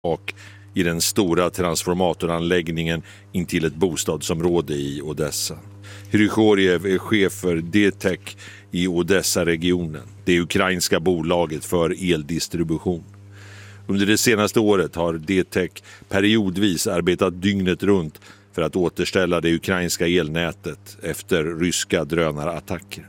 och i den stora transformatoranläggningen intill ett bostadsområde i Odessa. Hrychoriev är chef för D-Tech i Odessa-regionen, det ukrainska bolaget för eldistribution. Under det senaste året har D-Tech periodvis arbetat dygnet runt för att återställa det ukrainska elnätet efter ryska drönarattacker.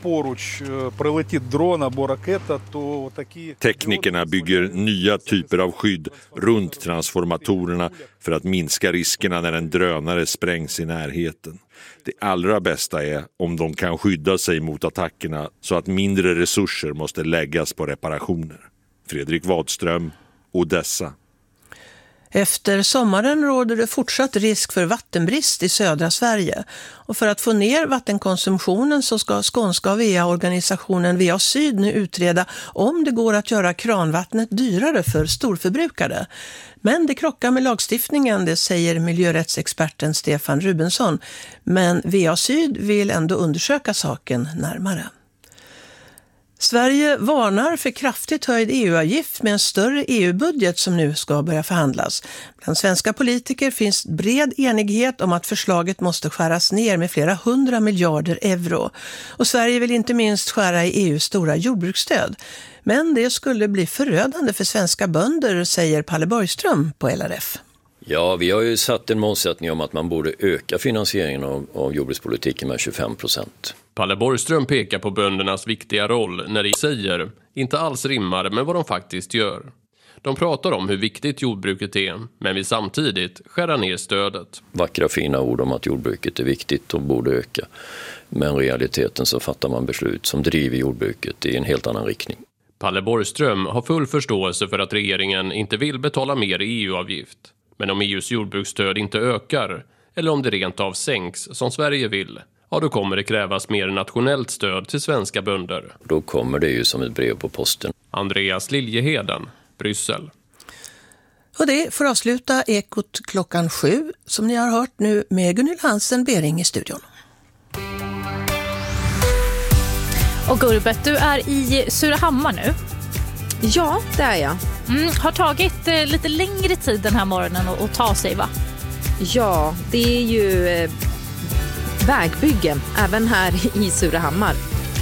Teknikerna bygger nya typer av skydd runt transformatorerna för att minska riskerna när en drönare sprängs i närheten. Det allra bästa är om de kan skydda sig mot attackerna så att mindre resurser måste läggas på reparationer. Fredrik Wadström, Odessa. Efter sommaren råder det fortsatt risk för vattenbrist i södra Sverige. Och för att få ner vattenkonsumtionen så ska skånska VA-organisationen VA Syd nu utreda om det går att göra kranvattnet dyrare för storförbrukare. Men det krockar med lagstiftningen, det säger miljörättsexperten Stefan Rubensson. Men VA Syd vill ändå undersöka saken närmare. Sverige varnar för kraftigt höjd EU-avgift med en större EU-budget som nu ska börja förhandlas. Bland svenska politiker finns bred enighet om att förslaget måste skäras ner med flera 100 miljarder euro. Och Sverige vill inte minst skära i EUs stora jordbruksstöd. Men det skulle bli förödande för svenska bönder, säger Palle Borgström på LRF. Ja, vi har ju satt en målsättning om att man borde öka finansieringen av jordbrukspolitiken med 25%. Palle Borgström pekar på böndernas viktiga roll när de säger inte alls rimmar med vad de faktiskt gör. De pratar om hur viktigt jordbruket är, men vill samtidigt skära ner stödet. Vackra fina ord om att jordbruket är viktigt och borde öka. Men i realiteten så fattar man beslut som driver jordbruket i en helt annan riktning. Palle Borgström har full förståelse för att regeringen inte vill betala mer i EU-avgift. Men om EUs jordbruksstöd inte ökar, eller om det rent av sänks som Sverige vill, ja då kommer det krävas mer nationellt stöd till svenska bönder. Då kommer det ju som ett brev på posten. Andreas Liljeheden, Bryssel. Och det får avsluta Ekot 7 som ni har hört nu med Gunilla Hansen Bering i studion. Och Gurbet, du är i Surahammar nu. Ja, det är jag. Har tagit lite längre tid den här morgonen att ta sig, va? Ja, det är ju vägbyggen även här i Surahammar.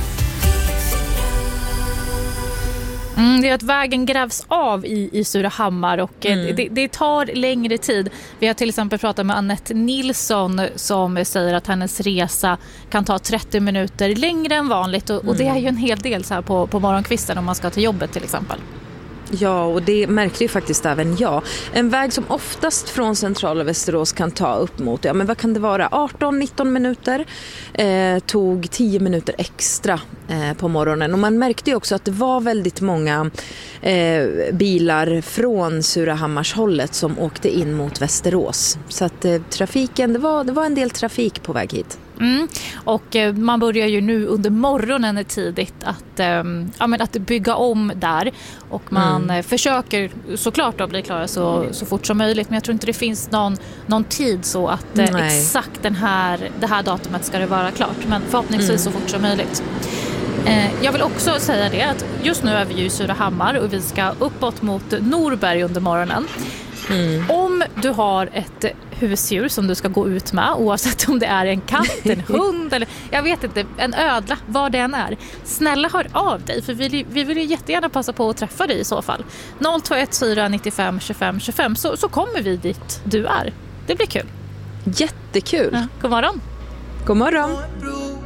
Det är att vägen grävs av i Surahammar och det tar längre tid. Vi har till exempel pratat med Annette Nilsson som säger att hennes resa kan ta 30 minuter längre än vanligt. Och det är ju en hel del så här på morgonkvisten om man ska till jobbet till exempel. Ja, och det märkte ju faktiskt även jag. En väg som oftast från centrala Västerås kan ta upp mot, ja men vad kan det vara, 18-19 minuter, tog 10 minuter extra på morgonen. Och man märkte ju också att det var väldigt många bilar från Surahammarshållet som åkte in mot Västerås. Så att trafiken, det var en del trafik på väg hit. Och man börjar ju nu under morgonen tidigt att bygga om där och man försöker såklart att bli klara så fort som möjligt, men jag tror inte det finns någon tid så att exakt det här datumet ska det vara klart, men förhoppningsvis så fort som möjligt. Jag vill också säga det att just nu är vi ju i Surahammar och vi ska uppåt mot Norberg under morgonen. Om du har ett husdjur som du ska gå ut med, oavsett om det är en katt, en hund eller jag vet inte, en ödla, vad det än är, snälla hör av dig, för vi vill ju jättegärna passa på att träffa dig i så fall. 0214 95 25 25 så kommer vi dit du är. Det blir kul. Jättekul. Ja, god morgon. God morgon.